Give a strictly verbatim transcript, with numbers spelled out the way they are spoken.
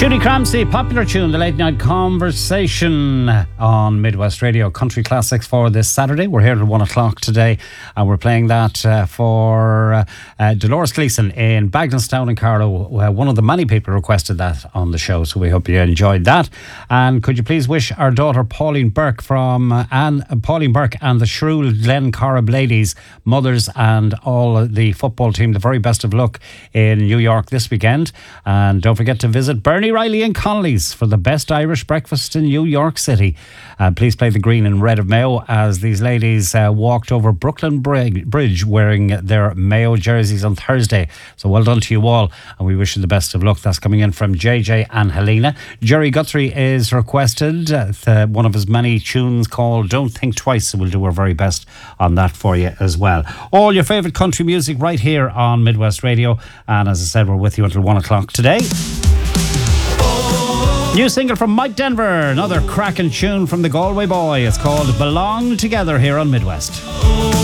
Judy Cramsey, popular tune, the late night conversation on Midwest Radio Country Classics for this Saturday. We're here at one o'clock today and we're playing that uh, for uh, uh, Dolores Gleeson in Bagnallstown in Carlow. Uh, one of the many people requested that on the show, so we hope you enjoyed that. And could you please wish our daughter Pauline Burke from uh, Anne, uh, Pauline Burke and the Shrewd Glen Corrib ladies, mothers and all the football team the very best of luck in New York this weekend. And don't forget to visit Bernie Riley and Connolly's for the best Irish breakfast in New York City. Uh, please play the green and red of Mayo as these ladies uh, walked over Brooklyn Bridge wearing their Mayo jerseys on Thursday. So well done to you all and we wish you the best of luck. That's coming in from J J and Helena. Jerry Guthrie is requested uh, th- one of his many tunes called Don't Think Twice, so we'll do our very best on that for you as well. All your favourite country music right here on Midwest Radio, and as I said, we're with you until one o'clock today. New single from Mike Denver, another cracking tune from the Galway boy. It's called Belong Together here on Midwest.